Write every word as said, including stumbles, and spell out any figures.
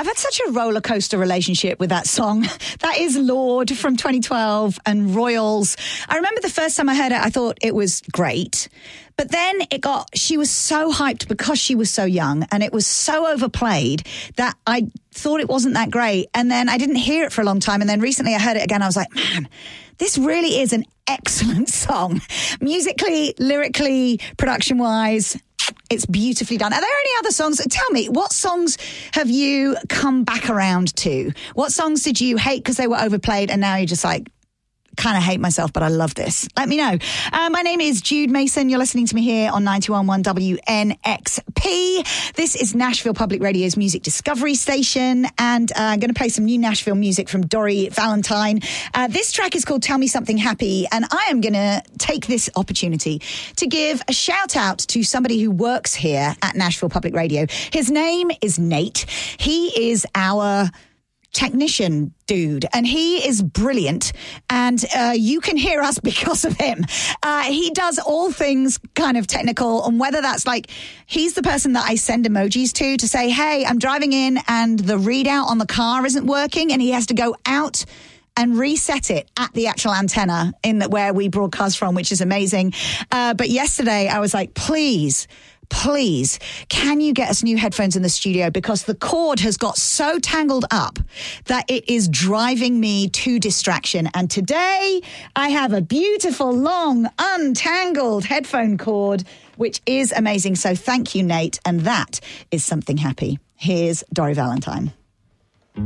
I've had such a roller coaster relationship with that song. That is Lorde from twenty twelve and Royals. I remember the first time I heard it, I thought it was great. But then it got, she was so hyped because she was so young and it was so overplayed that I thought it wasn't that great. And then I didn't hear it for a long time. And then recently I heard it again. I was like, man, this really is an excellent song. Musically, lyrically, production-wise, it's beautifully done. Are there any other songs? Tell me, what songs have you come back around to? What songs did you hate because they were overplayed and now you're just like, kind of hate myself, but I love this? Let me know. Uh, my name is Jude Mason. You're listening to me here on ninety-one point one W N X P. This is Nashville Public Radio's music discovery station, and uh, I'm going to play some new Nashville music from Dory Valentine. Uh, this track is called Tell Me Something Happy, and I am going to take this opportunity to give a shout out to somebody who works here at Nashville Public Radio. His name is Nate. He is our technician dude, and he is brilliant, and uh, you can hear us because of him. Uh, he does all things kind of technical, and whether that's like, he's the person that I send emojis to to say, hey, I'm driving in and the readout on the car isn't working, and he has to go out and reset it at the actual antenna in the, where we broadcast from, which is amazing. Uh, but yesterday I was like, please, Please, can you get us new headphones in the studio? Because the cord has got so tangled up that it is driving me to distraction. And today I have a beautiful, long, untangled headphone cord, which is amazing. So thank you, Nate. And that is Something Happy. Here's Dory Valentine.